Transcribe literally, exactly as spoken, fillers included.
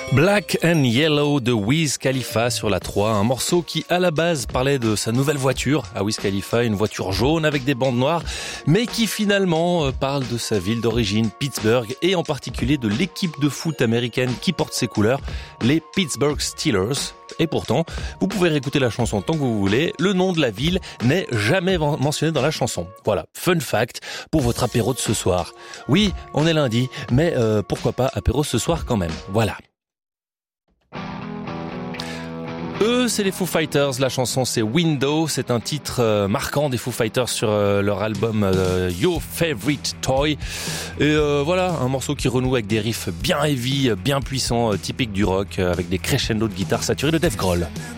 Black and Yellow de Wiz Khalifa sur la trois, un morceau qui à la base parlait de sa nouvelle voiture à Wiz Khalifa, une voiture jaune avec des bandes noires, mais qui finalement parle de sa ville d'origine, Pittsburgh, et en particulier de l'équipe de foot américaine qui porte ses couleurs, les Pittsburgh Steelers. Et pourtant, vous pouvez réécouter la chanson tant que vous voulez, le nom de la ville n'est jamais mentionné dans la chanson. Voilà, fun fact pour votre apéro de ce soir. Oui, on est lundi, mais euh, pourquoi pas apéro ce soir quand même. Voilà. Eux, c'est les Foo Fighters. La chanson, c'est Window. C'est un titre euh, marquant des Foo Fighters sur euh, leur album euh, Your Favorite Toy. Et euh, voilà, un morceau qui renoue avec des riffs bien heavy, bien puissants, euh, typiques du rock, euh, avec des crescendos de guitare saturés de Dave Grohl.